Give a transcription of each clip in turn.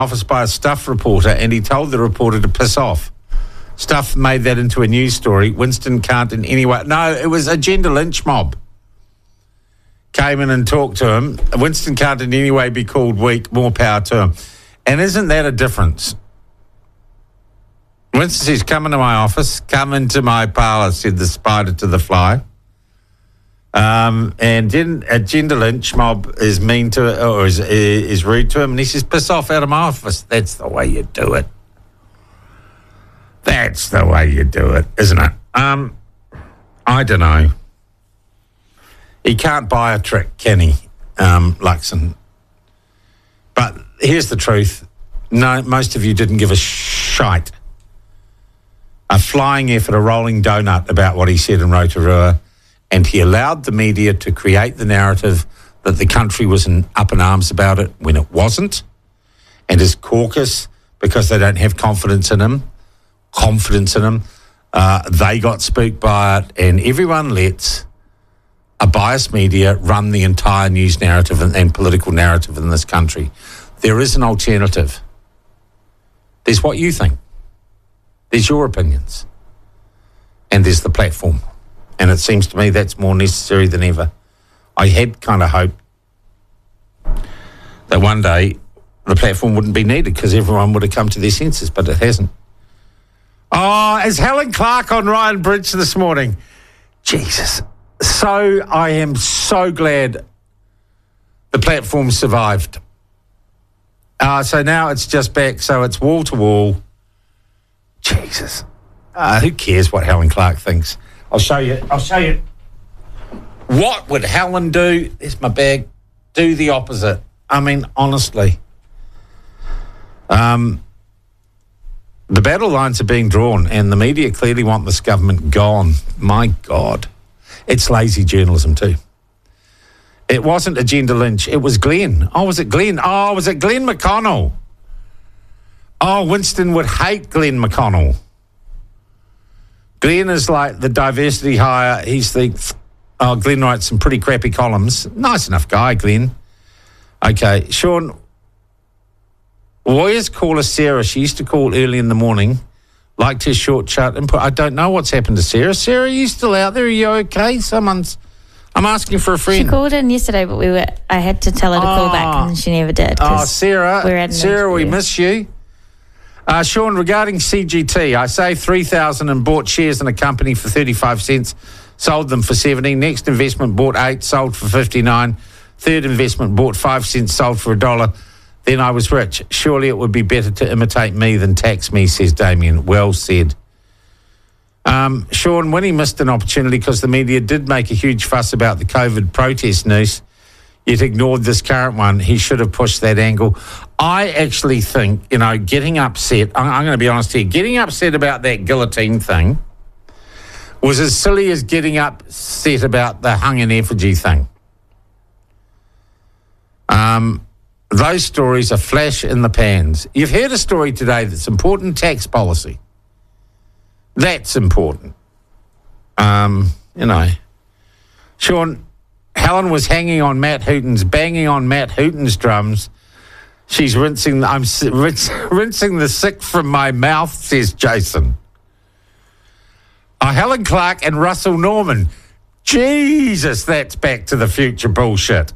office by a Stuff reporter, and he told the reporter to piss off. Stuff made that into a news story. Winston can't in any way... No, it was a gender lynch mob. Came in and talked to him. Winston can't in any way be called weak. More power to him. And isn't that a difference? Winston says, come into my office, come into my parlour, said the spider to the fly. And then a gender lynch mob is mean to, or is rude to him, and he says, piss off out of my office. That's the way you do it. That's the way you do it, isn't it? I don't know. He can't buy a trick, can he, Luxon? But here's the truth. No, most of you didn't give a shite. A flying effort, a rolling donut about what he said in Rotorua. And he allowed the media to create the narrative that the country was up in arms about it when it wasn't. And his caucus, because they don't have confidence in him, they got spooked by it. And everyone lets a biased media run the entire news narrative and political narrative in this country. There is an alternative. There's what you think. There's your opinions. And there's the platform. And it seems to me that's more necessary than ever. I had kind of hoped that one day the platform wouldn't be needed because everyone would have come to their senses, but it hasn't. Oh, is Helen Clark on Ryan Bridge this morning? Jesus. So I am so glad the platform survived. So now it's just back, so it's wall to wall. Jesus. Who cares what Helen Clark thinks? I'll show you. What would Helen do? There's my bag. Do the opposite. I mean, honestly. The battle lines are being drawn and the media clearly want this government gone. My God. It's lazy journalism too. It wasn't a gender lynch. It was Glenn. Oh, was it Glenn? Oh, was it Glenn McConnell? Oh, Winston would hate Glenn McConnell. Glenn is like the diversity hire. Glenn writes some pretty crappy columns. Nice enough guy, Glenn. Okay, Sean, Warriors caller Sarah, she used to call early in the morning, liked her short chat input. I don't know what's happened to Sarah. Sarah, are you still out there? Are you okay? I'm asking for a friend. She called in yesterday, but I had to tell her to call back and she never did. Sarah, we miss you. Sean, regarding CGT, I saved $3,000 and bought shares in a company for 35 cents, sold them for 70. Next investment bought 8, sold for 59. Third investment bought 5 cents, sold for $1. Then I was rich. Surely it would be better to imitate me than tax me, says Damien. Well said. Sean, when he missed an opportunity because the media did make a huge fuss about the COVID protest news, yet ignored this current one, he should have pushed that angle. I actually think, getting upset, I'm going to be honest here, getting upset about that guillotine thing was as silly as getting upset about the hung in effigy thing. Those stories are flash in the pans. You've heard a story today that's important, tax policy. That's important. Sean, Helen was banging on Matt Hooton's drums. She's rinsing the sick from my mouth, says Jason. Helen Clark and Russell Norman. Jesus, that's Back to the Future bullshit.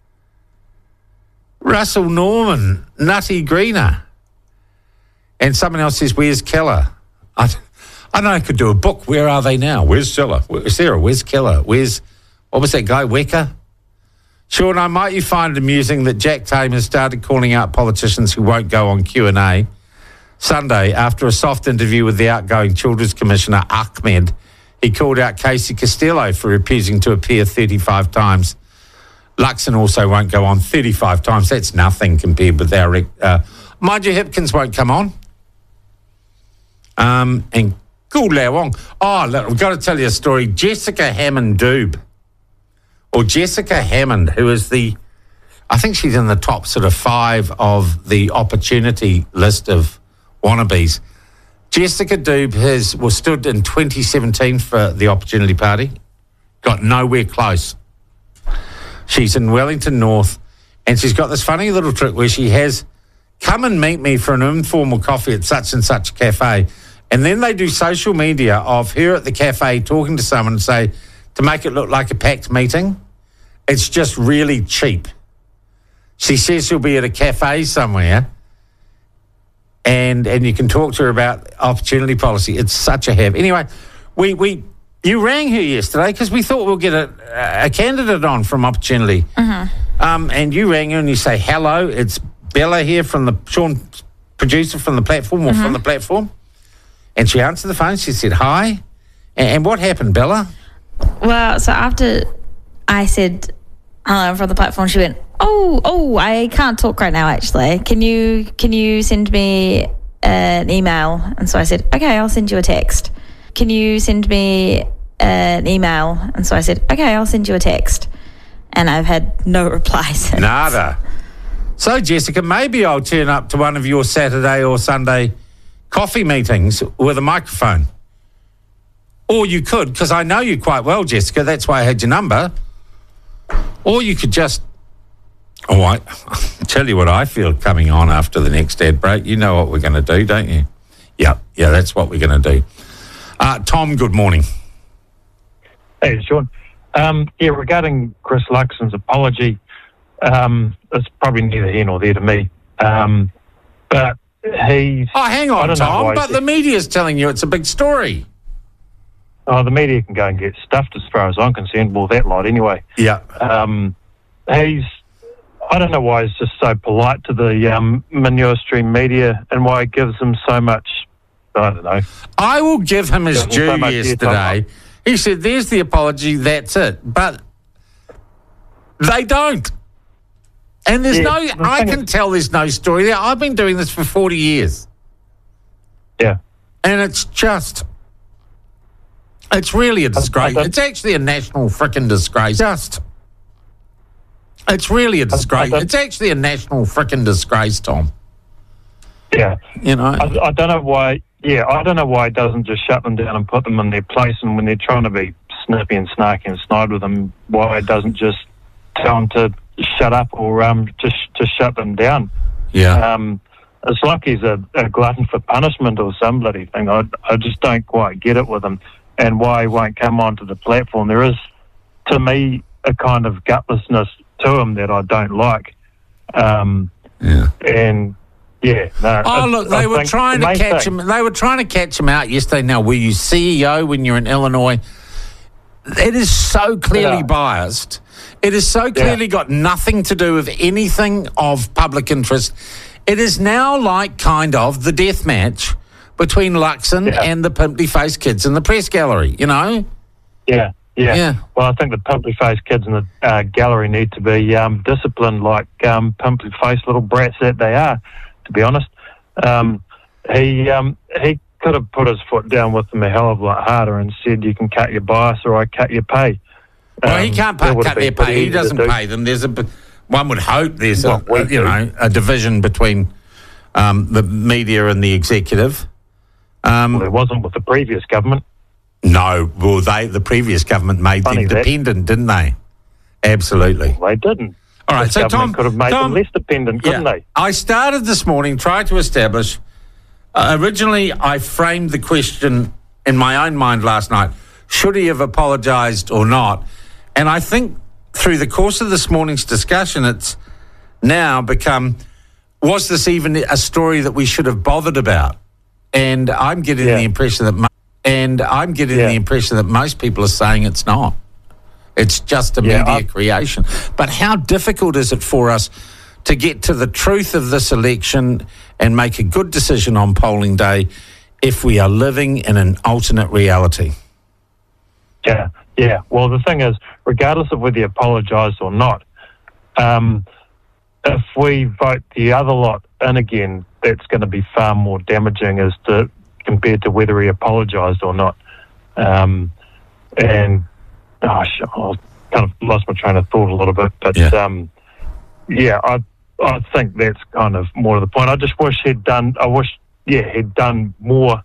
Russell Norman, Nutty Greener. And someone else says, where's Keller? I know I could do a book. Where are they now? Where's Sarah? Where's Keller? What was that guy, Wecker? Sean, might you find it amusing that Jack Tame has started calling out politicians who won't go on Q&A? Sunday, after a soft interview with the outgoing Children's Commissioner, Ahmed, he called out Casey Costello for refusing to appear 35 times. Luxon also won't go on 35 times. That's nothing compared with our... mind you, Hipkins won't come on. And Gul Lao Wong. Oh, look, I've got to tell you a story. Jessica Hammond-Doob, or Jessica Hammond, who is I think she's in the top sort of 5 of the opportunity list of wannabes. Jessica Doob stood in 2017 for the Opportunity Party, got nowhere close. She's in Wellington North, and she's got this funny little trick where she has come and meet me for an informal coffee at such and such cafe. And then they do social media of her at the cafe talking to someone and say, to make it look like a packed meeting. It's just really cheap. She says she'll be at a cafe somewhere and you can talk to her about opportunity policy. It's such a have. Anyway, you rang her yesterday because we thought we'll get a candidate on from Opportunity. And you rang her and you say, hello, it's Bella here from the Sean, producer from the platform or from the platform. And she answered the phone. She said, hi. And what happened, Bella? Well, so after I said hello from the platform, she went, oh, I can't talk right now, actually. Can you send me an email? And so I said, okay, I'll send you a text. Can you send me an email? And so I said, okay, I'll send you a text. And I've had no reply since. Nada. So, Jessica, maybe I'll turn up to one of your Saturday or Sunday coffee meetings with a microphone. Or you could, because I know you quite well, Jessica, that's why I had your number. Or you could just... Oh, I tell you what I feel coming on after the next ad break. You know what we're going to do, don't you? Yeah, that's what we're going to do. Tom, good morning. Hey, Sean. Regarding Chris Luxon's apology, it's probably neither here nor there to me. But he's... Oh, hang on, Tom, but the media's telling you it's a big story. Oh, the media can go and get stuffed as far as I'm concerned. Well, that lot anyway. Yeah. I don't know why he's just so polite to the manure stream media and why he gives them so much, I don't know. I will give him his due yesterday. He said, there's the apology, that's it. But they don't. And there's I can tell there's no story there. I've been doing this for 40 years. Yeah. And it's really a disgrace. It's actually a national frickin' disgrace. It's really a disgrace. It's actually a national frickin' disgrace, Tom. Yeah. You know? I don't know why... Yeah, I don't know why he doesn't just shut them down and put them in their place, and when they're trying to be snippy and snarky and snide with them, why he doesn't just tell them to shut up or just shut them down. Yeah. It's like he's a glutton for punishment or some bloody thing. I just don't quite get it with him, and why he won't come onto the platform. There is, to me, a kind of gutlessness to him that I don't like. And... Yeah, no. Oh, look, they were trying to catch him. They were trying to catch him out yesterday. Now, were you CEO when you're in Illinois? It is so clearly biased. It is so clearly got nothing to do with anything of public interest. It is now like kind of the death match between Luxon and the pimply-faced kids in the press gallery, you know? Yeah. Well, I think the pimply-faced kids in the gallery need to be disciplined like pimply-faced little brats that they are. To be honest, he could have put his foot down with them a hell of a lot harder and said, "You can cut your bias or I cut your pay." Well, he can't cut their pay. He doesn't pay them. There's one would hope there's a division between the media and the executive. Well, there wasn't with the previous government. No, well, the previous government made them dependent, didn't they? Absolutely. Well, they didn't. All right, so Tom could have made them less dependent, couldn't they? I started this morning trying to establish. Originally, I framed the question in my own mind last night: should he have apologised or not? And I think through the course of this morning's discussion, it's now become: was this even a story that we should have bothered about? And I'm getting the impression that, the impression that most people are saying it's not. It's just a media creation. But how difficult is it for us to get to the truth of this election and make a good decision on polling day if we are living in an alternate reality? Yeah. Well, the thing is, regardless of whether he apologised or not, if we vote the other lot in again, that's going to be far more damaging compared to whether he apologised or not. I kind of lost my train of thought a little bit, but I think that's kind of more to the point. I just wish he'd done. He'd done more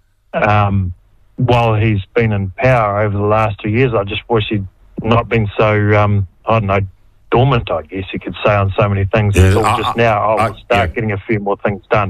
while he's been in power over the last 2 years. I just wish he'd not been so dormant, I guess you could say, on so many things Yeah, until just now. We'll start yeah. getting a few more things done.